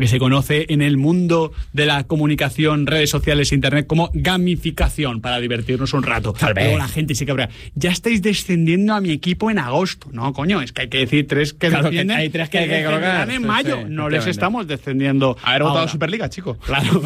que se conoce en el mundo de la comunicación, redes sociales, internet, como gamificación, para divertirnos un rato. Luego la gente se cabrea. Ya estáis descendiendo a mi equipo en agosto. No, coño, es que hay que decir 3 que descienden. Hay 3 que hay que colocar. En mayo. Sí, no les estamos descendiendo. Haber votado Superliga, chico. Claro.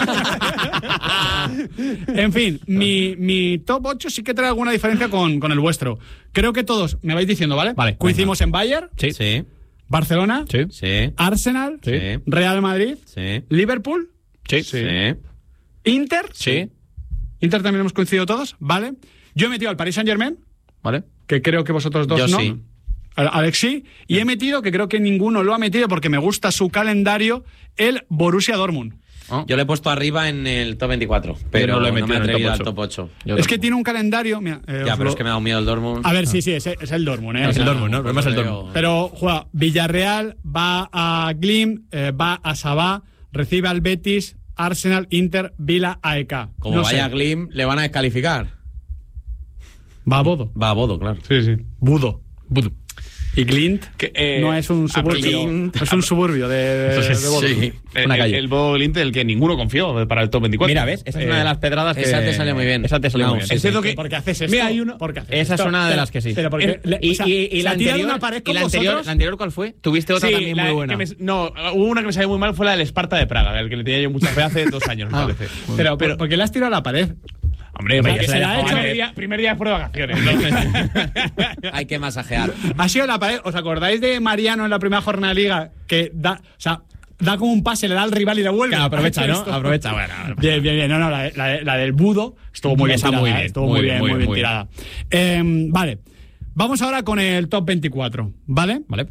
En fin, mi top 8 sí que trae alguna diferencia con el vuestro. Creo que todos me vais diciendo, ¿vale? Vale. Coincidimos en Bayern, Sí. Barcelona, Sí. Arsenal, Sí. Real Madrid, Sí. Liverpool, Sí. Inter. Sí. Inter también hemos coincidido todos, ¿vale? Yo he metido al Paris Saint-Germain, Vale. que creo que vosotros dos Yo no. sí. Alex sí. Y he metido, que creo que ninguno lo ha metido porque me gusta su calendario, el Borussia Dortmund. Yo lo he puesto arriba en el top 24, pero no lo he no me metido he en el atrevido top al top 8. Es que tiene un calendario... Mira, Ya, pero es que me ha dado miedo el Dortmund. A ver, sí, es el Dortmund. Es el Dortmund, ¿no? El problema es el Dortmund. Pero juega Villarreal, va a Glim, va a Sabah, recibe al Betis, Arsenal, Inter, Vila, AEK. Como No vaya sé. Glim, le van a descalificar. Va a Bodo. Va a Bodo, claro. Sí. Budo. Y Glint no es un suburbio. Glint. Es un suburbio de Bodo. Sí. Una calle. El Bodo Glint, el que ninguno confió para el top 24. Mira, ¿ves? Esa es una de las pedradas que... esa te salió muy bien. Esa te salió No, muy bien. sí, Es cierto sí. que... ¿Por qué haces esto? Mira, hay uno... ¿Por qué haces Esa esto? es una de las que sí. Pero porque, Y la la tira de anterior, una pared con la anterior, vosotros. ¿la anterior cuál fue? Tuviste otra Sí, también muy buena. no, hubo una que me salió muy mal, fue la del Esparta de Praga, el que le tenía yo mucha fe hace 2 años, me parece. Pero, ¿por qué la has tirado a la pared? Hombre, Hombre, porque se la ha hecho. primer día después de vacaciones. ¿No? Hay que masajear. Ha sido la pared. ¿Os acordáis de Mariano en la primera jornada de Liga? Que da como un pase, le da al rival y le vuelve. Claro, aprovecha, ¿no? Esto. Aprovecha, bueno. Bien. No, la del Budo estuvo muy bien Esa tirada. muy bien, Estuvo muy muy bien bien, muy tirada. Vale. Vamos ahora con el top 24, ¿vale? Vale.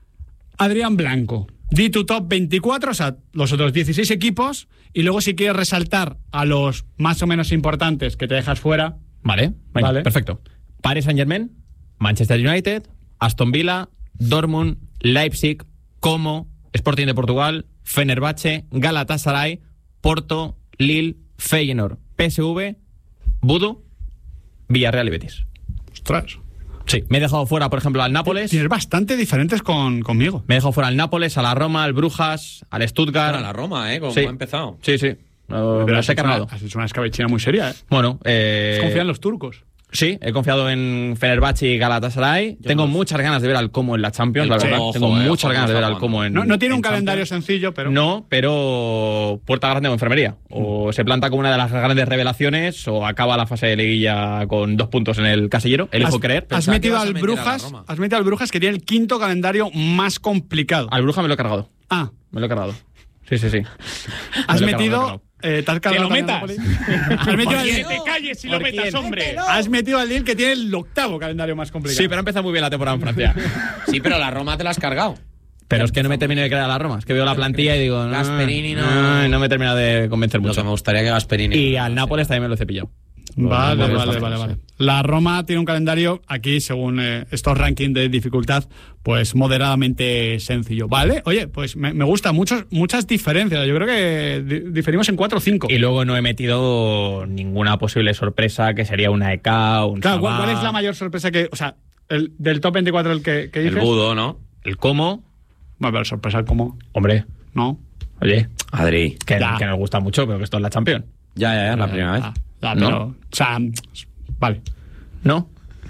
Adrián Blanco. Di tu top 24, o sea, los otros 16 equipos, y luego si quieres resaltar a los más o menos importantes que te dejas fuera. Vale. Venga, Vale. perfecto. Paris Saint-Germain, Manchester United, Aston Villa, Dortmund, Leipzig, Como, Sporting de Portugal, Fenerbahce, Galatasaray, Porto, Lille, Feyenoord, PSV, Budo, Villarreal y Betis. Ostras. Sí, me he dejado fuera, por ejemplo, al Nápoles. Tienes bastante diferentes conmigo. Me he dejado fuera al Nápoles, a la Roma, al Brujas, al Stuttgart. Para la Roma, ¿eh? Como Sí. ha empezado. Sí. Me las he cargado. Has hecho una escabechina muy seria, ¿eh? Bueno, Confía en los turcos. sí, he confiado en Fenerbahce y Galatasaray. Tengo muchas ganas de ver al Como en la Champions, la El verdad. Como, Tengo ojo, muchas ojo, ganas de ver al ojo, Como en No tiene un en calendario Champions. sencillo, pero... No, pero puerta grande o enfermería. O se planta como una de las grandes revelaciones o acaba la fase de liguilla con 2 puntos en el casillero. Elijo creer. Has Pensaba que metido ibas a al meter a la Brujas, Roma. has metido al Brujas, que tiene el 5º calendario más complicado. Al Bruja me lo he cargado. Ah, Me lo he cargado. Sí. has Me lo he cargado, me lo he metido... cargado. te has cargado ¡Que lo también metas! al Napoli. Has metido al Que Lille. te calles y lo ¿Por metas, quién? hombre. Has metido al Lille, que tiene el 8º calendario más complicado. Sí, pero ha empezado muy bien la temporada en Francia. Sí, pero la Roma te la has cargado. Pero es que no me termino de creer a la Roma. Es que veo la plantilla y digo... Gasperini no- No me termina de convencer Lo mucho. que me gustaría que Gasperini... Y al Nápoles también me lo he cepillado. Vale. Vale. La Roma tiene un calendario, aquí, según estos rankings de dificultad, pues moderadamente sencillo. Vale, oye, pues me gusta, muchas diferencias. Yo creo que diferimos en 4 o 5. Y luego no he metido ninguna posible sorpresa, que sería una EK, un Claro, Sabah, ¿cuál es la mayor sorpresa que... O sea, del top 24 el que dices? El Budo, ¿no? el Como. Bueno, pero sorpresa como... Hombre, ¿No? oye, Adri. que Ya. nos gusta mucho, pero que esto es la Champions. Ya, la primera vez. Ya, ¿No? pero... O sea, vale. ¿No?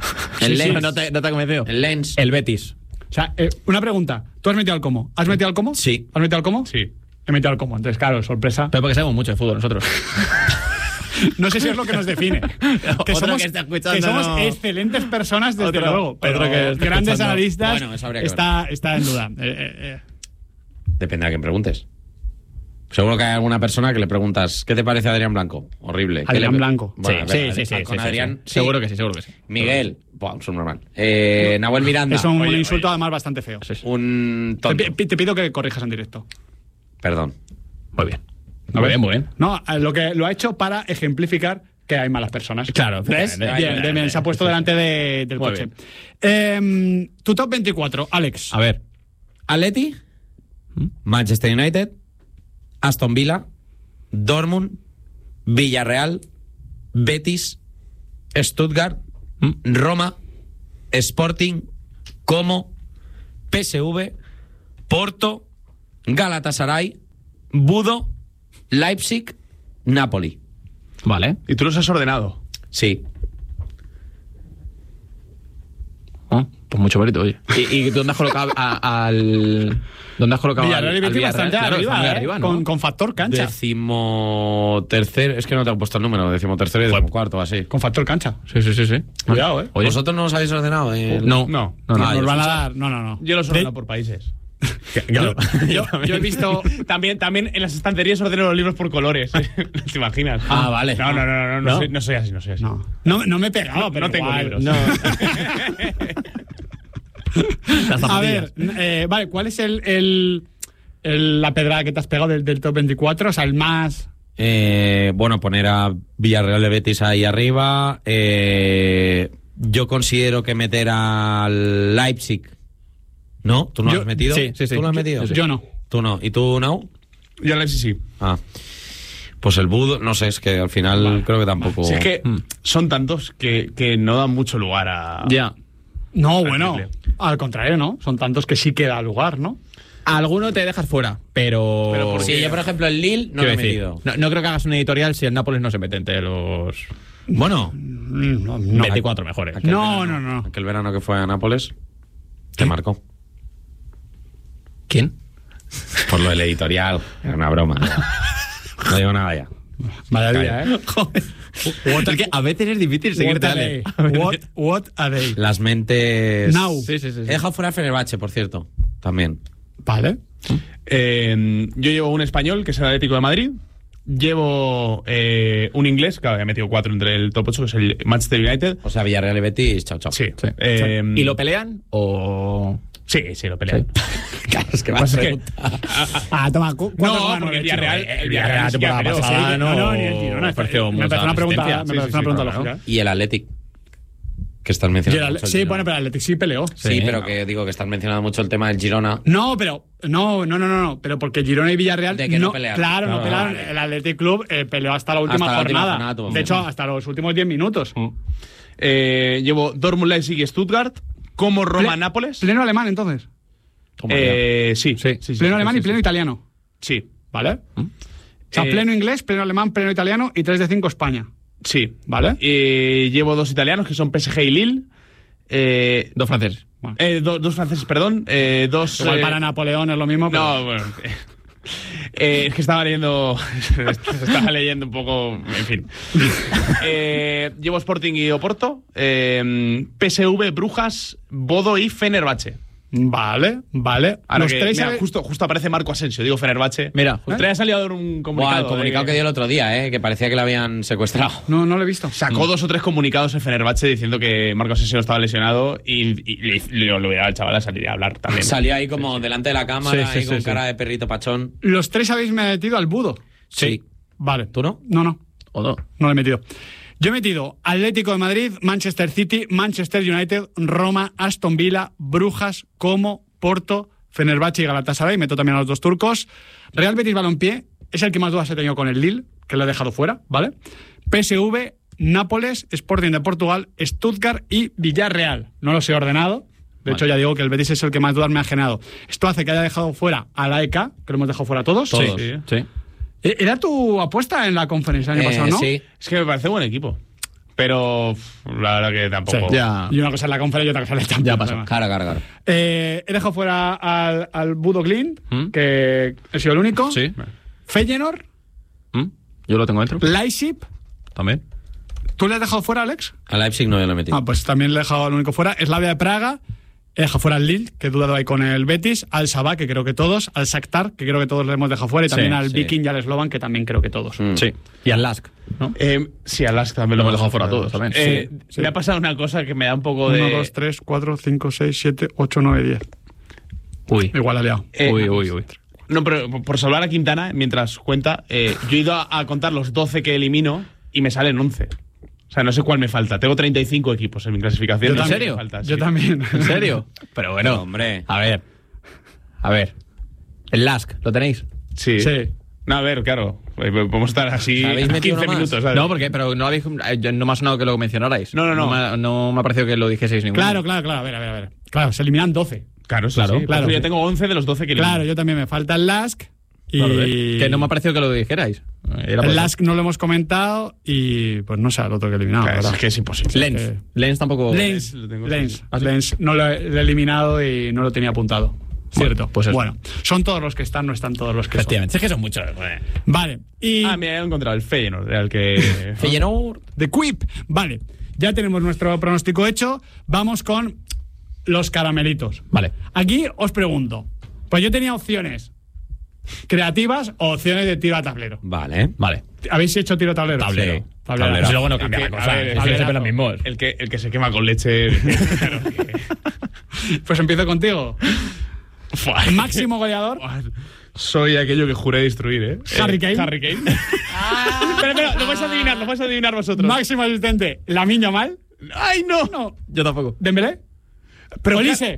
El Lens. ¿No te ha convencido? El Lens. El Betis. O sea, una pregunta. ¿Tú has metido al Como? ¿Has metido al Como? Sí. ¿Has metido al Como? Sí. He metido al Como. Entonces, claro, sorpresa. Pero porque sabemos mucho de fútbol nosotros. No sé si es lo que nos define. Otro que está escuchando, que somos no. excelentes personas, desde Otro- luego. Pero otro que está grandes escuchando. analistas, Bueno, eso habría que está en duda. Depende a quién preguntes. Seguro que hay alguna persona que le preguntas, ¿qué te parece Adrián Blanco? Horrible. ¿Qué Adrián le- Blanco. Bueno, Sí, a ver, sí, con sí, Adrián. sí. Seguro que sí, seguro que sí. Miguel. Buah, un normal. Nahuel Miranda. Es un Oye, insulto oye. además bastante feo. Un tonto. Te pido que corrijas en directo. Perdón. Muy bien. Muy bien. No, lo ha hecho para ejemplificar que hay malas personas. Claro, ¿Ves? Bien, se ha puesto delante del Muy coche. bien. Tu top 24, Alex. A ver. Atleti, Manchester United, Aston Villa, Dortmund, Villarreal, Betis, Stuttgart, Roma, Sporting, Como, PSV, Porto, Galatasaray, Budo, Leipzig, Napoli. Vale. Y tú los has ordenado. Sí. Pues mucho mérito, oye. ¿Y dónde has colocado al... ¿Dónde has colocado Villarreal y Betis bastante Claro, está muy arriba, arriba, ¿no? con factor cancha. 13º, es que no te he puesto el número, 13º y 14º, así. Con factor cancha. Sí. Cuidado, Oye. ¿Vosotros no los habéis ordenado? No. No. Nos van a dar. No. Yo los ordeno por países. Claro. Yo he visto. También en las estanterías ordeno los libros por colores. ¿Te imaginas? Ah, vale. No soy así. No me he pegado, pero no tengo igual. libros. No. A ver, vale, ¿cuál es la pedrada que te has pegado del top 24? O sea, el más... Bueno, poner a Villarreal de Betis ahí arriba. Yo considero que meter al Leipzig. ¿No? ¿Tú no lo has metido? Sí. ¿Tú lo has metido? Yo no. ¿Tú no? ¿Y tú, no? Yo Alexis sí. Ah. Pues el Budo, no sé, es que al final creo que tampoco... Sí, es que son tantos que no dan mucho lugar a... Ya. No, bueno, al contrario, ¿no? Son tantos que sí queda lugar, ¿no? Alguno te dejas fuera, pero Sí, yo por ejemplo el Lille no lo he metido. No creo que hagas un editorial si el Nápoles no se mete entre los Bueno, No. 24 mejores. No. aquel verano que fue a Nápoles, te marcó. ¿Quién? Por lo del editorial, era una broma. No digo nada ya. Vaya día, ¿eh? Es que a veces es difícil seguirte, Ale. What a day. Las mentes... Now. Sí. He dejado fuera a Fenerbahce, por cierto, también. Vale. Yo llevo un español, que es el Atlético de Madrid. Llevo un inglés, que había metido 4 entre el top 8, que es el Manchester United. O sea, Villarreal y Betis, chao. Sí. ¿Y lo pelean o...? Sí, lo pelean. Claro, es que Lo que pasa es que... Toma, No, porque el Villarreal... El Villarreal temporada pasada no, ni el Girona. Me parece una pregunta lógica. Y el Athletic, que estás mencionando mucho el Sí, Girona. bueno, pero el Athletic sí peleó. Sí, pero que digo que estás mencionando mucho el tema del Girona. No, pero no, pero porque Girona y Villarreal ¿De que no pelearon? Claro, no pelearon. Vale. El Athletic Club peleó hasta la última Hasta la última jornada. jornada tuvo De hecho, mucho. hasta los últimos 10 minutos. Llevo Dortmund, Leipzig y Stuttgart. Como Roma-Nápoles. Pleno alemán, entonces. Sí. Pleno alemán y pleno italiano. Sí. ¿Vale? O sea, pleno inglés, pleno alemán, pleno italiano y 3 de 5 España. Sí. ¿Vale? Llevo 2 italianos, que son PSG y Lille. 2 franceses. Bueno. 2 franceses, perdón. 2... Igual para Napoleón es lo mismo, pero... No, bueno. Es que estaba leyendo un poco, en fin. Llevo Sporting y Oporto, PSV, Brujas, Bodo y Fenerbahce. Vale. Ahora Los que, tres... mira, justo aparece Marco Asensio, digo Fenerbahce. Mira, Trae ha salido a dar un comunicado. El comunicado que dio el otro día, que parecía que lo habían secuestrado. No lo he visto. Sacó 2 o 3 comunicados en Fenerbahce diciendo que Marco Asensio estaba lesionado y le obligaba al chaval a salir a hablar también. Salió ahí como delante de la cámara, Sí, ahí con sí. cara de perrito pachón. Los tres habéis metido al Budo. Sí. Vale. ¿Tú no? No. o no. No lo he metido. Yo he metido Atlético de Madrid, Manchester City, Manchester United, Roma, Aston Villa, Brujas, Como, Porto, Fenerbahce y Galatasaray. Meto también a los 2 turcos. Real Betis Balompié es el que más dudas he tenido con el Lille, que lo he dejado fuera, ¿vale? PSV, Nápoles, Sporting de Portugal, Stuttgart y Villarreal. No los he ordenado. De hecho, ya digo que el Betis es el que más dudas me ha generado. Esto hace que haya dejado fuera a la EK, que lo hemos dejado fuera todos. Todos. Sí. ¿Era tu apuesta en la conferencia el año pasado, no? Sí. Es que me parece buen equipo. Pero la verdad que tampoco. Sí. Ya. Y una cosa es la conferencia y otra cosa es el Champions. Ya pasó. además. Claro. He dejado fuera al Budo Glint, que he sido el único. Sí. Feyenoord, Yo lo tengo dentro. Leipzig. También. ¿Tú le has dejado fuera, Alex? A Leipzig no, yo lo he metido. Pues también le he dejado al único fuera. Slavia de Praga. He dejado fuera al Lille, que he dudado ahí con el Betis. Al Sabah, que creo que todos. Al Shakhtar, que creo que todos le hemos dejado fuera. Y también al Viking y al Slovan, que también creo que todos. Sí. Y al Lask, ¿no? Sí, a Lask también Lo lo hemos dejado fuera todos también. Sí. Me ha pasado una cosa que me da un poco 1, de. 2, 3, 4, 5, 6, 7, 8, 9, 10. Uy. Igual ha liado. Uy. No, pero por salvar a Quintana, mientras cuenta, yo he ido a contar los 12 que elimino y me salen 11. O sea, no sé cuál me falta. Tengo 35 equipos en mi clasificación. Yo No sé también. qué me falta, Yo sí. también. ¿En serio? Pero bueno. No, hombre. A ver. El Lask, ¿lo tenéis? Sí. Sí. No, a ver, claro. Podemos estar así ¿Habéis metido 15 uno más? minutos. ¿sabes? No, pero no habéis, no me ha sonado que lo mencionarais. No. No me ha parecido que lo dijeseis ninguno. Claro. A ver. Claro, se eliminan 12. Claro, sí, Claro, sí. claro, Pues yo sí. tengo 11 de los 12 que elimino. Claro, yo también me falta el Lask Y que no me ha parecido que lo dijerais. el Lask no lo hemos comentado y pues no sé al otro que he eliminado. Claro, ¿verdad? es que es imposible. Lens tampoco. Lens lo tengo Lens no lo he eliminado y no lo tenía apuntado. Cierto. Pues eso. Bueno, son todos los que están, no están todos los que son. Efectivamente, es que son muchos. Vale. Y Mira, he encontrado el Feyenoord, era el que... Feyenoord. The Quip. Vale. Ya tenemos nuestro pronóstico hecho. Vamos con los caramelitos. Vale. Aquí os pregunto. Pues yo tenía opciones creativas o opciones de tiro a tablero. Vale. ¿Habéis hecho tiro a tablero? Tablero. Sí. Tablero. Si luego no cambia la cosa. a ver, Es siempre lo mismo. El que se quema con leche... Pues empiezo contigo. Máximo goleador. Soy aquello que juré destruir, ¿eh? Harry Kane. Harry Kane. Pero lo vais a adivinar vosotros. Máximo asistente. Lamine Yamal. ¡Ay, no! No. Yo tampoco. Dembélé. Pero Olise.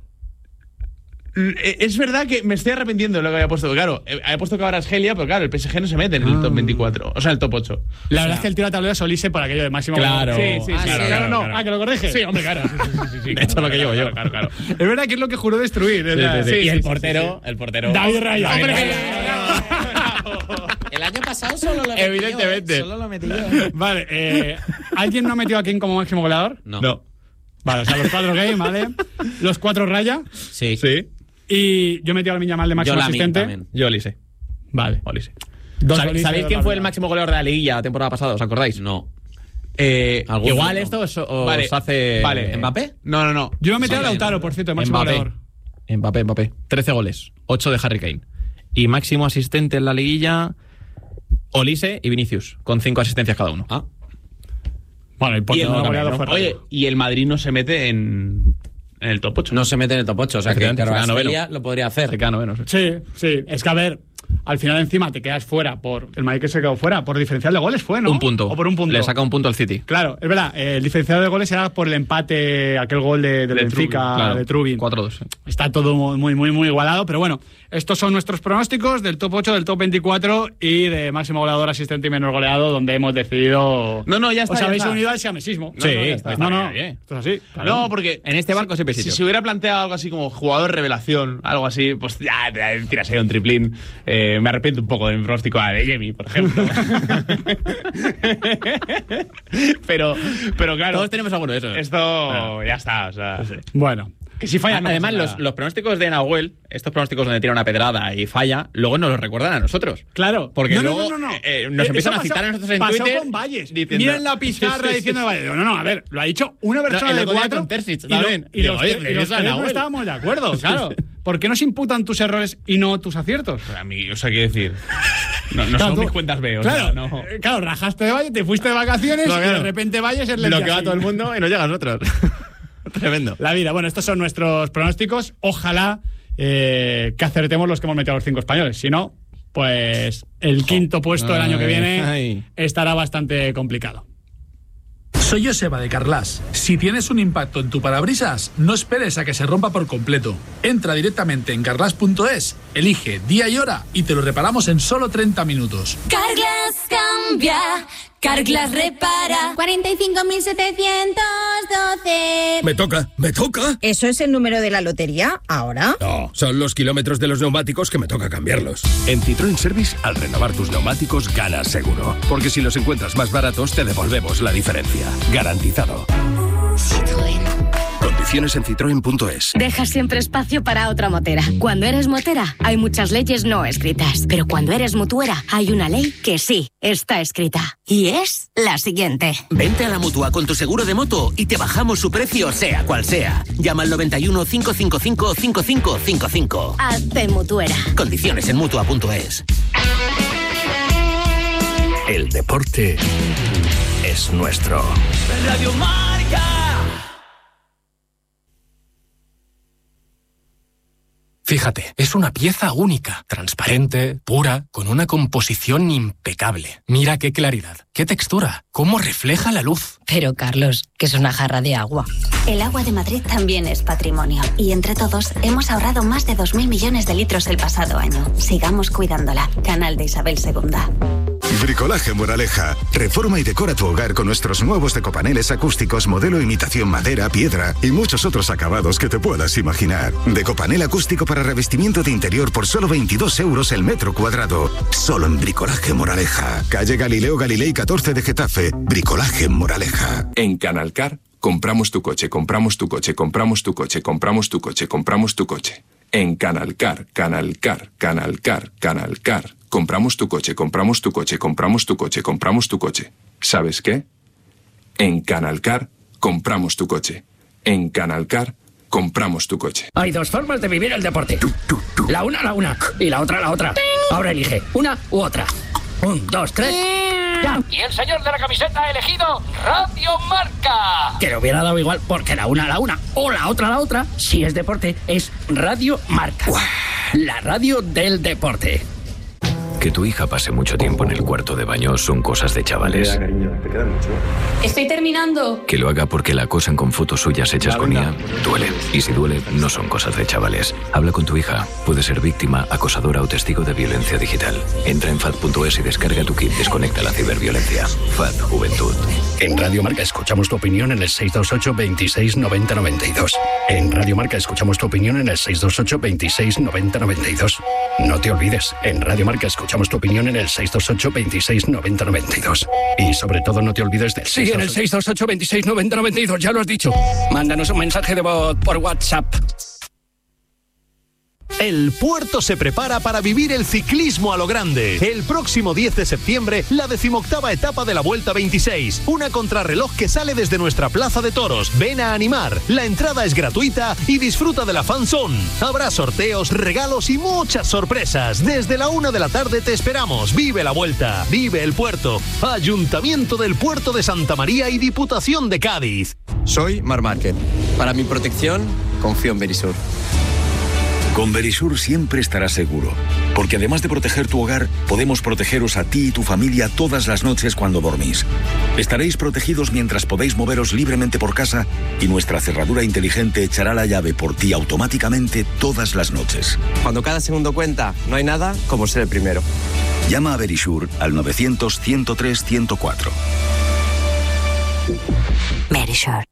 Es verdad que me estoy arrepintiendo de lo que había puesto. Claro, había puesto que ahora es Gelia, pero claro, el PSG no se mete en el top 24. O sea, el top 8. La verdad es que el tiro a tablero es Olise por aquello de máximo Claro. goleador. Sí, Claro, no. claro. Ah, que lo corrige. Sí, hombre, claro. Sí, De hecho, lo que llevo yo. Claro. Es verdad que es lo que juró destruir. Y el portero. David Raya. Hombre, El año pasado solo lo metí Evidentemente. Solo lo metí yo. Vale, ¿alguien no ha metido a Kane como máximo goleador? No. Vale, o sea, los 4 Game, ¿vale? Los 4 Raya. Sí. Y yo he metido a Lamine Yamal de máximo Yo Lamine asistente. también. Yo Olise. Vale. Olise. Dos ¿Sabéis Olise, quién dos fue el Raya. máximo goleador de la liguilla la temporada pasada? ¿Os acordáis? No. Igual Alguno. esto os Vale. hace. Vale. ¿Mbappé? No. Yo me he metido a Sí, Lautaro, por cierto, de máximo goleador. Mbappé. 13 goles. 8 de Harry Kane. Y máximo asistente en la liguilla. Olise y Vinicius, con 5 asistencias cada uno. Ah. Bueno, el portero Y el- no goleador ¿no? fue Oye, Raya. y el Madrid no se mete en el top 8. No se mete en el top 8. O sea, que Efectivamente, se queda Kvaratskhelia lo podría hacer. Se queda noveno. Sí. Sí. Es que a ver, al final encima te quedas fuera por el Madrid que se quedó fuera por diferencial de goles fue, ¿no? Un punto. O por un punto. Le saca un punto al City. Claro, es verdad. El diferencial de goles era por el empate, aquel gol del Benfica, Claro, de Trubin. 4-2. sí. Está todo muy igualado, pero bueno, estos son nuestros pronósticos del top 8, del top 24 y de máximo goleador, asistente y menor goleado, donde hemos decidido... No, ya está. Os ya habéis está. unido al siamesismo. Sí, ya está. está No, bien. esto es así. No, porque En este barco siempre hay si sitio. se hubiera planteado algo así como jugador revelación, algo así, pues ya tiras ahí un triplín. Me arrepiento un poco de mi pronóstico a de Jamie, por ejemplo. pero claro, Todos tenemos alguno de esos. esto ya está. O sea, Bueno, que si falla, no Además, pasa nada. los pronósticos de Nahuel, estos pronósticos donde tira una pedrada y falla, luego nos los recuerdan a nosotros. claro. Porque No, luego nos empiezan Eso a citar a nosotros en pasó Twitter con Valles. diciendo- Miren la pizarra Sí. diciendo Valles. Digo, no, a ver, lo ha dicho una persona el de otro día 4 con Terzic y también. y Digo, los oye, tres- y los esa tres no Nahuel. estábamos de acuerdo, claro. ¿Por qué nos imputan tus errores y no tus aciertos? A mí, o sea, quiero decir, no Claro, son tú- mis cuentas veo. Claro, o sea, no. claro, rajaste de Valles, te fuiste de vacaciones No, y claro. de repente Valles es Lo que va a todo el mundo y no llega a nosotros. Tremendo. La vida. Bueno, estos son nuestros pronósticos. Ojalá que acertemos los que hemos metido a los 5 españoles. Si no, pues el quinto puesto el año que viene Ay. estará bastante complicado. Soy Joseba de Carglass. Si tienes un impacto en tu parabrisas, no esperes a que se rompa por completo. Entra directamente en carglass.es, elige día y hora y te lo reparamos en solo 30 minutos. Carglass cambia, Carglass repara. 45.712. Me toca. ¿Eso es el número de la lotería? ¿Ahora? No, son los kilómetros de los neumáticos que me toca cambiarlos. En Citroën Service, al renovar tus neumáticos, ganas seguro. Porque si los encuentras más baratos, te devolvemos la diferencia. Garantizado. Citroën. Condiciones en citroen.es. Deja siempre espacio para otra motera. Cuando eres motera, hay muchas leyes no escritas. Pero cuando eres mutuera, hay una ley que sí está escrita. Y es la siguiente. Vente a la Mutua con tu seguro de moto y te bajamos su precio sea cual sea. Llama al 91 555 5555. Hazte mutuera. Condiciones en Mutua.es. El deporte es nuestro. Radio Marca. Fíjate, es una pieza única, transparente, pura, con una composición impecable. Mira qué claridad, qué textura, cómo refleja la luz. Pero, Carlos, que es una jarra de agua. El agua de Madrid también es patrimonio. Y entre todos hemos ahorrado más de 2.000 millones de litros el pasado año. Sigamos cuidándola. Canal de Isabel II. Bricolaje Moraleja. Reforma y decora tu hogar con nuestros nuevos decopaneles acústicos modelo imitación madera, piedra y muchos otros acabados que te puedas imaginar. Decopanel acústico para revestimiento de interior por solo 22 euros el metro cuadrado. Solo en Bricolaje Moraleja. Calle Galileo Galilei 14 de Getafe. Bricolaje Moraleja. En Canalcar, compramos tu coche, compramos tu coche, compramos tu coche, compramos tu coche, compramos tu coche. En Canalcar, Canalcar, Canalcar, Canalcar. Compramos tu coche, compramos tu coche, compramos tu coche, compramos tu coche. ¿Sabes qué? En Canalcar, compramos tu coche. En Canalcar, compramos tu coche. Hay dos formas de vivir el deporte. La una, y la otra. Ahora elige una u otra. 1, 2, 3. ¡Ya! Y el señor de la camiseta ha elegido Radio Marca. Que le hubiera dado igual, porque la una o la otra, si es deporte, es Radio Marca. La radio del deporte. Que tu hija pase mucho tiempo en el cuarto de baño son cosas de chavales. Estoy terminando. Que lo haga porque la acosan con fotos suyas hechas con IA duele. Y si duele, no son cosas de chavales. Habla con tu hija. Puede ser víctima, acosadora o testigo de violencia digital. Entra en FAD.es y descarga tu kit Desconecta la ciberviolencia. FAD Juventud. En Radio Marca escuchamos tu opinión en el 628 26 90 92. En Radio Marca escuchamos tu opinión en el 628 26 90 92. No te olvides, en Radio Marca escuchamos tu opinión en el 628 26 90 92. Y sobre todo no te olvides del 628... Sí, en el 628 26 90 92, ya lo has dicho. Mándanos un mensaje de voz por WhatsApp. El puerto se prepara para vivir el ciclismo a lo grande. El próximo 10 de septiembre, la 18ª etapa de la Vuelta 26. Una contrarreloj que sale desde nuestra plaza de toros. Ven a animar. La entrada es gratuita y disfruta de la fan zone. Habrá sorteos, regalos y muchas sorpresas. Desde la 1 de la tarde te esperamos. Vive la Vuelta. Vive el puerto. Ayuntamiento del Puerto de Santa María y Diputación de Cádiz. Soy Marc Márquez. Para mi protección, confío en Verisur. Con Verisur siempre estarás seguro, porque además de proteger tu hogar, podemos protegeros a ti y tu familia todas las noches cuando dormís. Estaréis protegidos mientras podéis moveros libremente por casa y nuestra cerradura inteligente echará la llave por ti automáticamente todas las noches. Cuando cada segundo cuenta, no hay nada como ser el primero. Llama a Verisur al 900-103-104. Verisur.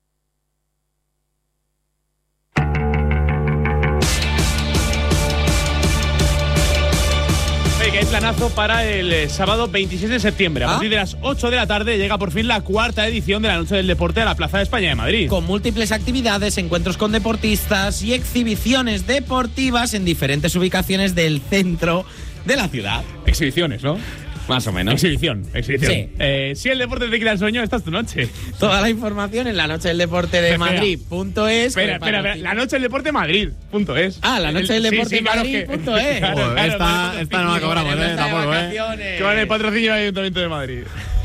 Hay planazo para el sábado 26 de septiembre. A partir de las 8 de la tarde llega por fin la 4ª edición de la Noche del Deporte a la Plaza de España de Madrid. Con múltiples actividades, encuentros con deportistas y exhibiciones deportivas en diferentes ubicaciones del centro de la ciudad. Exhibiciones, ¿no? Más o menos. Exhibición. Sí. Si el deporte te quita el sueño, esta es tu noche. Toda la información en la noche del deporte de Madrid.es. Espera, la noche del deporte Madrid.es. Ah, la noche del deporte Madrid.es. Esta no la cobramos, tampoco, Que va en el patrocinio del Ayuntamiento de Madrid.